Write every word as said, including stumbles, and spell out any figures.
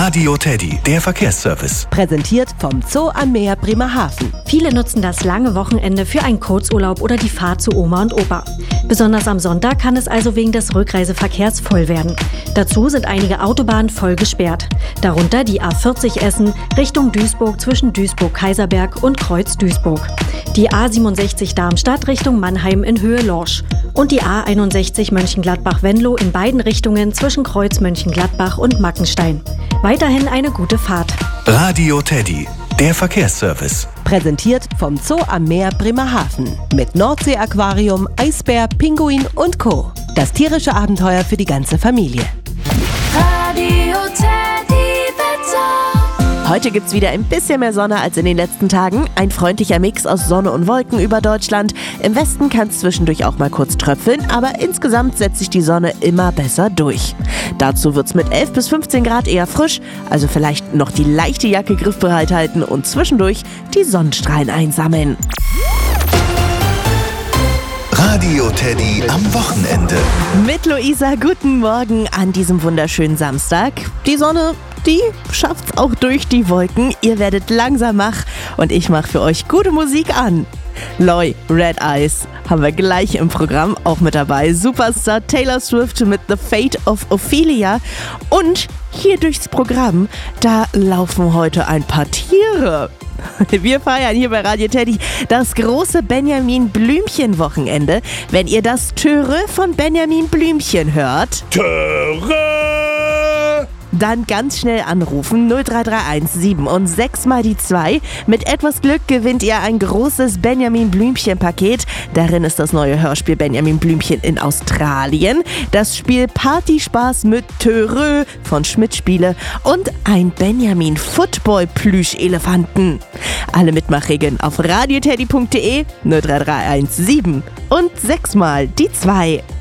Radio Teddy, der Verkehrsservice. Präsentiert vom Zoo am Meer Bremerhaven. Viele nutzen das lange Wochenende für einen Kurzurlaub oder die Fahrt zu Oma und Opa. Besonders am Sonntag kann es also wegen des Rückreiseverkehrs voll werden. Dazu sind einige Autobahnen voll gesperrt. Darunter die A vierzig Essen Richtung Duisburg zwischen Duisburg-Kaiserberg und Kreuz-Duisburg. Die A siebenundsechzig Darmstadt Richtung Mannheim in Höhe Lorsch. Und die A einundsechzig Mönchengladbach-Venlo in beiden Richtungen zwischen Kreuz Mönchengladbach und Mackenstein. Weiterhin eine gute Fahrt. Radio Teddy, der Verkehrsservice. Präsentiert vom Zoo am Meer Bremerhaven. Mit Nordsee-Aquarium, Eisbär, Pinguin und Co. Das tierische Abenteuer für die ganze Familie. Radio Teddy Wetter. Heute gibt's wieder ein bisschen mehr Sonne als in den letzten Tagen. Ein freundlicher Mix aus Sonne und Wolken über Deutschland. Im Westen kann es zwischendurch auch mal kurz tröpfeln, aber insgesamt setzt sich die Sonne immer besser durch. Dazu wird's mit elf bis fünfzehn Grad eher frisch, also vielleicht noch die leichte Jacke griffbereit halten und zwischendurch die Sonnenstrahlen einsammeln. Radio Teddy am Wochenende. Mit Luisa, guten Morgen an diesem wunderschönen Samstag. Die Sonne, die schafft's auch durch die Wolken. Ihr werdet langsam wach und ich mache für euch gute Musik an. Loi, Red Eyes haben wir gleich im Programm auch mit dabei. Superstar Taylor Swift mit The Fate of Ophelia. Und hier durchs Programm, da laufen heute ein paar Tiere. Wir feiern hier bei Radio Teddy das große Benjamin Blümchen-Wochenende. Wenn ihr das Töre von Benjamin Blümchen hört, Töre! Dann ganz schnell anrufen, null drei drei eins sieben und sechs mal die zwei. Mit etwas Glück gewinnt ihr ein großes Benjamin Blümchen-Paket. Darin ist das neue Hörspiel Benjamin Blümchen in Australien, das Spiel Partyspaß mit Törö von Schmidt Spiele und ein Benjamin Football-Plüsch-Elefanten. Alle Mitmachregeln auf radioteddy punkt de, null drei drei eins sieben und sechs mal die zwei.